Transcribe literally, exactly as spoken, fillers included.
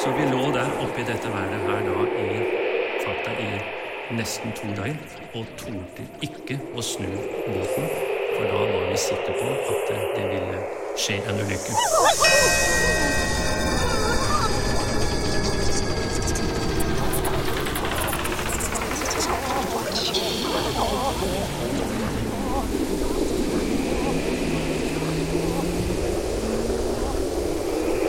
Så vi lå der oppe i dette været her da i, fakta i nesten to døgn, og torde ikke å snu båten, for da var vi sikre på at det ville skje en ulykke.